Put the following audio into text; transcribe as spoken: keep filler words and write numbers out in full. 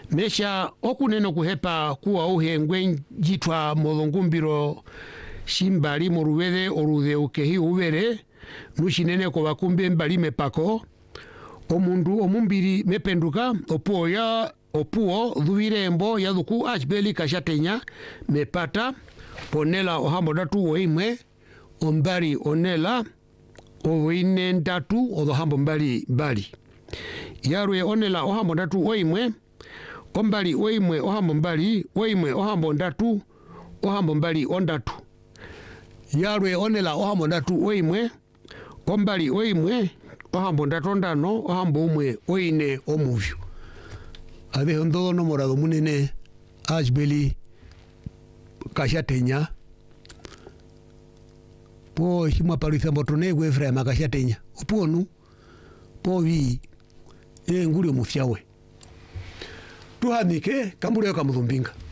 mesha okuneno kuhepa kuwa uhengwe jitwa molongumbiro shimbali moruwele orude ukehi uvere nushinene ko bakumbe mbali mepako omundu omumbiri mependuka opuo ya opuo dhuvirembo ya dhuku achbeli kashatenya mepata ponela ohambo datu oimwe ombari onela oine ndatu odhohambo mbali mbali yarwe onela ohambo datu oimwe ombali oimwe ohambo mbali oimwe ohambo ndatu ohambo mbali ondatu yarwe onela ohambo ndatu oimwe ombali oimwe ohambo ndatu ondano ohambo umwe oine omuvyu ave ndo no morado munene ajbeli kashatenya po shima paritha mbotone gwe frema kashatenya oponu po vi e nguri mufyawe tuhanike kambure kamudhumbinga